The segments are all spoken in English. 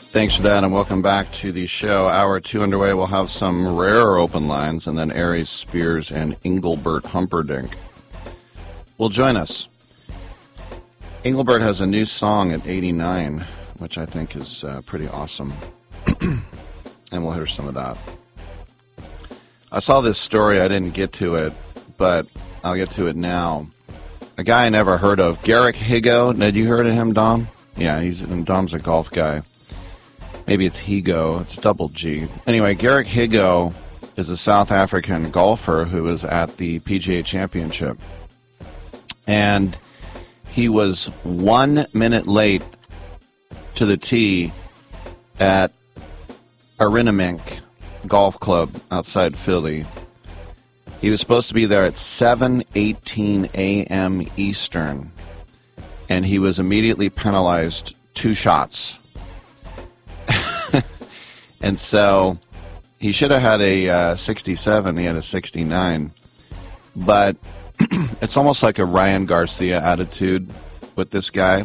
Thanks for that, and welcome back to the show. Hour 2 underway. We'll have some rare open lines, and then Aries Spears and Engelbert Humperdinck will join us. Engelbert has a new song at 89, which I think is pretty awesome, and we'll hear some of that. I saw this story. I didn't get to it, but I'll get to it now. A guy I never heard of, Garrick Higo. Had you heard of him, Dom? Yeah, Dom's a golf guy. Maybe it's Higo. It's double G. Anyway, Garrick Higo is a South African golfer who was at the PGA Championship. And he was 1 minute late to the tee at Arinamink Golf Club outside Philly. He was supposed to be there at 7:18 a.m. Eastern, and he was immediately penalized 2 shots. And so he should have had a 67. He had a 69. But it's almost like a Ryan Garcia attitude with this guy.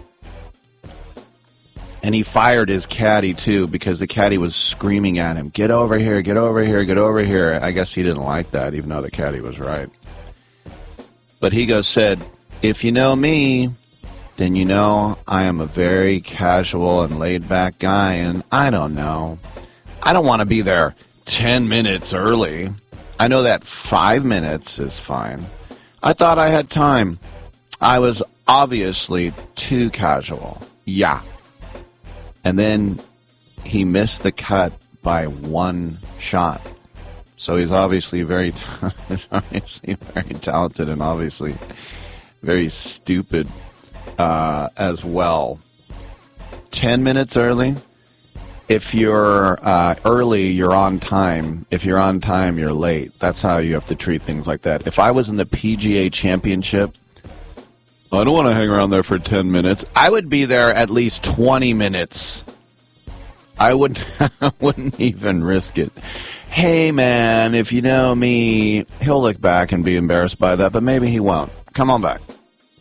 And he fired his caddy, too, because the caddy was screaming at him, "Get over here, get over here, get over here." I guess he didn't like that, even though the caddy was right. But Higo said, "If you know me, then you know I am a very casual and laid-back guy, and I don't know. I don't want to be there 10 minutes early. I know that 5 minutes is fine. I thought I had time. I was obviously too casual. Yeah." And then he missed the cut by 1 shot. So he's obviously very talented and obviously very stupid as well. 10 minutes early. If you're early, you're on time. If you're on time, you're late. That's how you have to treat things like that. If I was in the PGA Championship, I don't want to hang around there for 10 minutes. I would be there at least 20 minutes. I wouldn't even risk it. Hey, man, if you know me, he'll look back and be embarrassed by that, but maybe he won't. Come on back.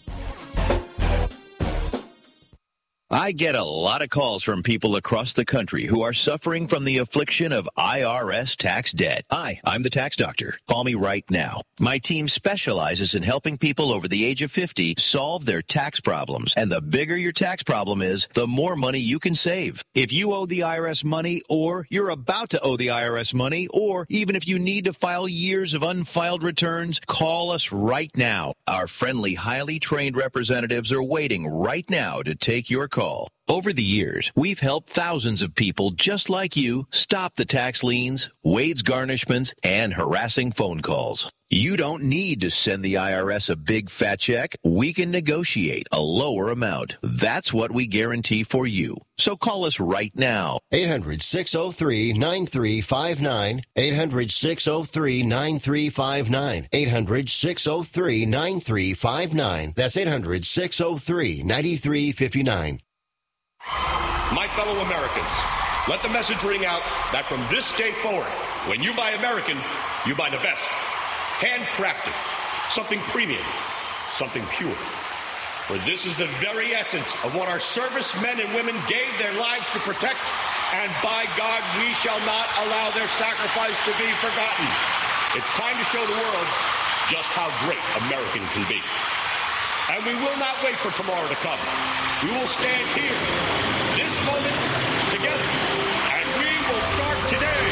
I get a lot of calls from people across the country who are suffering from the affliction of IRS tax debt. Hi, I'm the tax doctor. Call me right now. My team specializes in helping people over the age of 50 solve their tax problems. And the bigger your tax problem is, the more money you can save. If you owe the IRS money, or you're about to owe the IRS money, or even if you need to file years of unfiled returns, call us right now. Our friendly, highly trained representatives are waiting right now to take your call. Over the years, we've helped thousands of people just like you stop the tax liens, wage garnishments, and harassing phone calls. You don't need to send the IRS a big fat check. We can negotiate a lower amount. That's what we guarantee for you. So call us right now. 800-603-9359. 800-603-9359. 800-603-9359. That's 800-603-9359. My fellow Americans, let the message ring out that from this day forward, when you buy American, you buy the best. Handcrafted, something premium, something pure. For this is the very essence of what our servicemen and women gave their lives to protect, and by God, we shall not allow their sacrifice to be forgotten. It's time to show the world just how great American can be. And we will not wait for tomorrow to come. We will stand here, this moment, together, and we will start today.